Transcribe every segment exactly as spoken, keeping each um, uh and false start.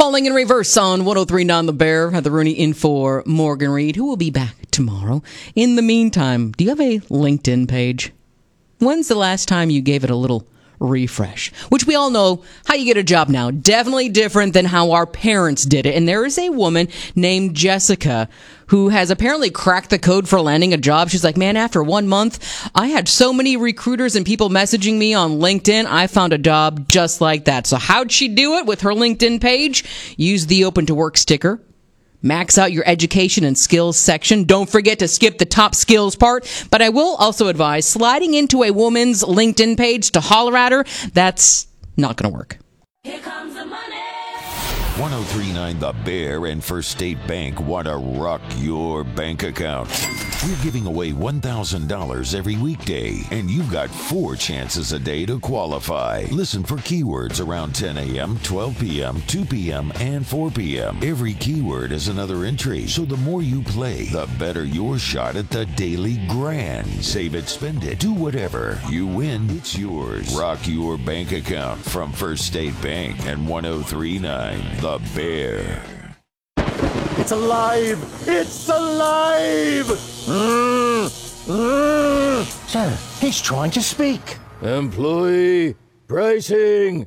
Falling in reverse on one oh three point nine The Bear. Heather Rooney in for Morgan Reed, who will be back tomorrow. In the meantime, do you have a LinkedIn page? When's the last time you gave it a little refresh? Which we all know how you get a job now. Definitely different than how our parents did it. And there is a woman named Jessica who has apparently cracked the code for landing a job. She's like, man, after one month, I had so many recruiters and people messaging me on LinkedIn. I found a job just like that. So how'd she do it with her LinkedIn page? Use the open to work sticker. Max out your education and skills section. Don't forget to skip the top skills part. But I will also advise sliding into a woman's LinkedIn page to holler at her. That's not going to work. Here comes the money. one oh three point nine The Bear and First State Bank want to rock your bank account. We're giving away one thousand dollars every weekday, and you've got four chances a day to qualify. Listen for keywords around ten a.m., twelve p.m., two p.m., and four p.m. Every keyword is another entry, so the more you play, the better your shot at the daily grand. Save it, spend it, do whatever. You win, it's yours. Rock your bank account from First State Bank and one oh three point nine The Bear. It's alive! It's alive! Mm, mm. Sir, he's trying to speak. Employee pricing.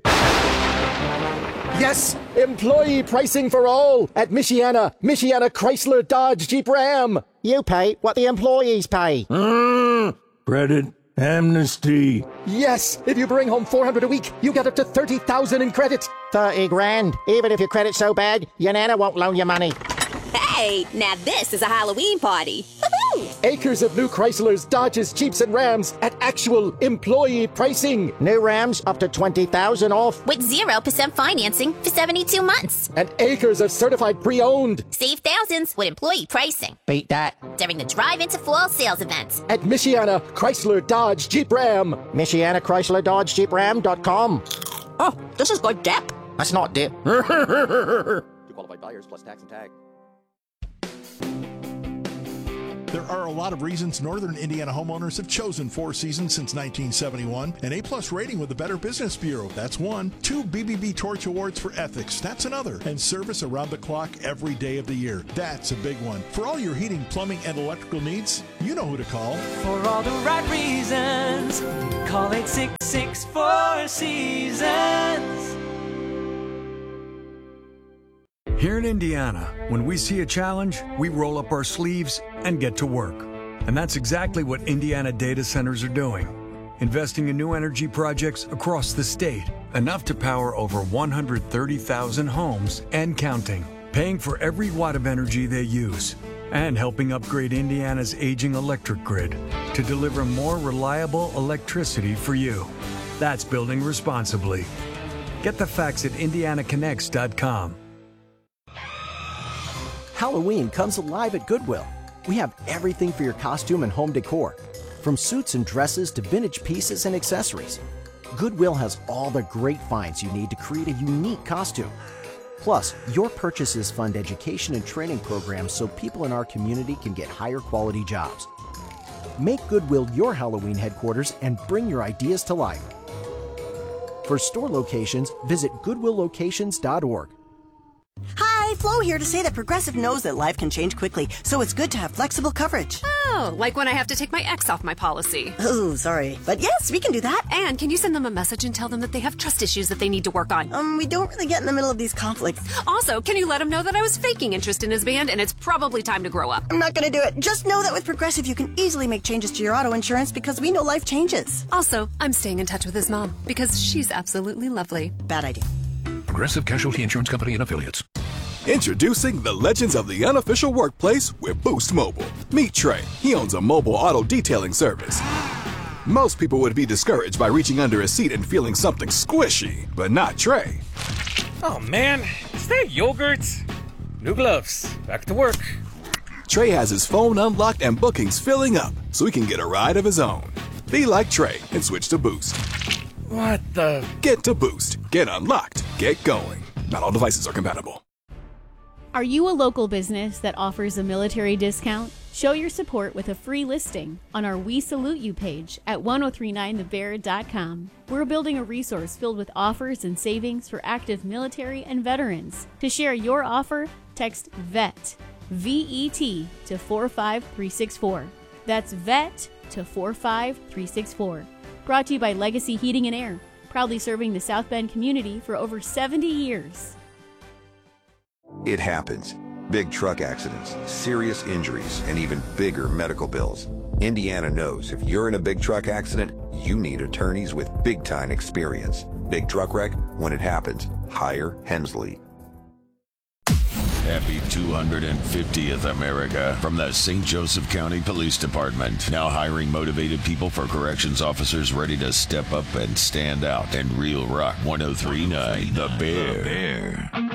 Yes, employee pricing for all at Michiana, Michiana Chrysler Dodge Jeep Ram. You pay what the employees pay. Mm. Credit amnesty. Yes, if you bring home four hundred a week, you get up to thirty thousand in credit. thirty grand. Even if your credit's so bad, your nana won't loan you money. Hey, now this is a Halloween party. Woohoo! Acres of new Chryslers, Dodges, Jeeps, and Rams at actual employee pricing. New Rams up to twenty thousand off. With zero percent financing for seventy-two months. And acres of certified pre-owned. Save thousands with employee pricing. Beat that. During the Drive Into Fall sales event. At Michiana Chrysler Dodge Jeep Ram. Michiana Chrysler Dodge Jeep Ram dot com. Oh, this is good dip. That's not dip. Two qualified buyers plus tax and tag. There are a lot of reasons Northern Indiana homeowners have chosen Four Seasons since nineteen seventy-one. An A-plus rating with the Better Business Bureau, that's one. Two B B B Torch Awards for ethics, that's another. And service around the clock every day of the year, that's a big one. For all your heating, plumbing, and electrical needs, you know who to call. For all the right reasons, call eight six six Four Seasons. Here in Indiana, when we see a challenge, we roll up our sleeves and get to work. And that's exactly what Indiana data centers are doing. Investing in new energy projects across the state, enough to power over one hundred thirty thousand homes and counting, paying for every watt of energy they use, and helping upgrade Indiana's aging electric grid to deliver more reliable electricity for you. That's building responsibly. Get the facts at indiana connects dot com. Halloween comes alive at Goodwill. We have everything for your costume and home decor, from suits and dresses to vintage pieces and accessories. Goodwill has all the great finds you need to create a unique costume. Plus, your purchases fund education and training programs so people in our community can get higher quality jobs. Make Goodwill your Halloween headquarters and bring your ideas to life. For store locations, visit goodwill locations dot org. Hi, Flo here to say that Progressive knows that life can change quickly, so it's good to have flexible coverage. Oh, like when I have to take my ex off my policy. Oh, sorry. But yes, we can do that. And can you send them a message and tell them that they have trust issues that they need to work on? Um, we don't really get in the middle of these conflicts. Also, can you let him know that I was faking interest in his band and it's probably time to grow up? I'm not gonna do it. Just know that with Progressive, you can easily make changes to your auto insurance because we know life changes. Also, I'm staying in touch with his mom because she's absolutely lovely. Bad idea. Progressive Casualty Insurance Company and Affiliates. Introducing the legends of the unofficial workplace with Boost Mobile. Meet Trey. He owns a mobile auto detailing service. Most people would be discouraged by reaching under a seat and feeling something squishy, but not Trey. Oh man, is that yogurt? New gloves. Back to work. Trey has his phone unlocked and bookings filling up, so he can get a ride of his own. Be like Trey and switch to Boost. What the? Get to Boost. Get unlocked. Get going. Not all devices are compatible. Are you a local business that offers a military discount, Show your support with a free listing on our We Salute You page at ten thirty-nine the bear dot com. We're building a resource filled with offers and savings for active military and veterans. To share your offer, text VET, V E T, to four five three six four. That's VET to four five three six four. Brought to you by Legacy Heating and Air, proudly serving the South Bend community for over seventy years. It happens. Big truck accidents, serious injuries, and even bigger medical bills. Indiana knows if you're in a big truck accident, you need attorneys with big-time experience. Big truck wreck, when it happens, hire Hensley. Happy two hundred fiftieth America from the Saint Joseph County Police Department. Now hiring motivated people for corrections officers ready to step up and stand out. And Real Rock ten thirty-nine, The Bear. The Bear.